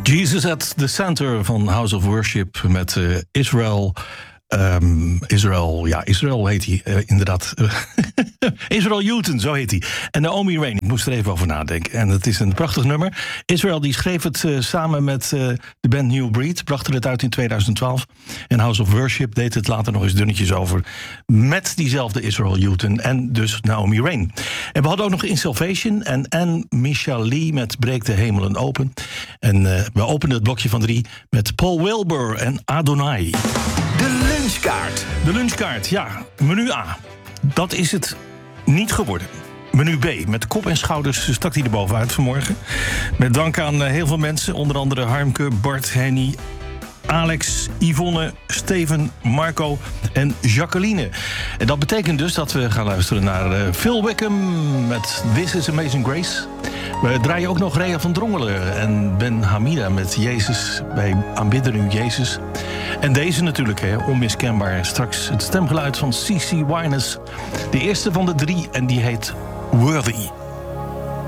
Jesus at the Center van House of Worship met Israel. Israel heet hij inderdaad. Israel Houghton, zo heet hij. En Naomi Rain, ik moest er even over nadenken. En het is een prachtig nummer. Israel die schreef het samen met de band New Breed. Brachten het uit in 2012. En House of Worship deed het later nog eens dunnetjes over. Met diezelfde Israel Houghton en dus Naomi Rain. En we hadden ook nog In Salvation en Anne Michelle Lee met Breek de Hemelen Open. En we openden het blokje van 3 met Paul Wilbur en Adonai. De lunchkaart. De lunchkaart, ja. Menu A. Dat is het niet geworden. Menu B. Met kop en schouders stak hij er bovenuit vanmorgen. Met dank aan heel veel mensen. Onder andere Harmke, Bart, Henny, Alex, Yvonne, Steven, Marco en Jacqueline. En dat betekent dus dat we gaan luisteren naar Phil Wickham met This is Amazing Grace. We draaien ook nog Rea van Drongelen en Ben Hamida met Jezus. Wij aanbidden nu Jezus. En deze natuurlijk, onmiskenbaar. Straks het stemgeluid van CeCe Winans. De eerste van de 3 en die heet Worthy.